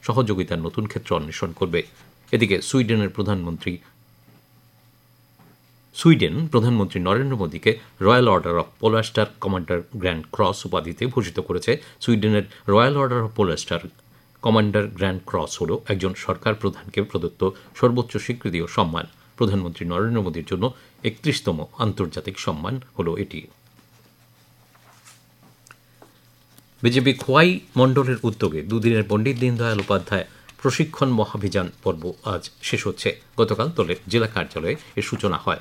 সহযোগিতার নতুন ক্ষেত্র অন্বেষণ করবে। এদিকে সুইডেন প্রধানমন্ত্রী নরেন্দ্র মোদীকে royal order of polar star commander grand cross উপাধিতে ভূষিত করেছে। সুইডেনের royal order of polar star commander grand cross হল একজন সরকার প্রধানকে প্রদত্ত সর্বোচ্চ স্বীকৃতি ও সম্মান। প্রধানমন্ত্রী নরেন্দ্র মোদীর জন্য ৩১তম আন্তর্জাতিক সম্মান হল এটি। বিজেপি খোয়াই মণ্ডলের উদ্যোগে দুদিনের পণ্ডিত দীনদয়াল উপাধ্যায় প্রশিক্ষণ মহাভিযান পর্ব আজ শেষ হচ্ছে। গতকাল দলের জেলা কার্যালয়ে এর সূচনা হয়।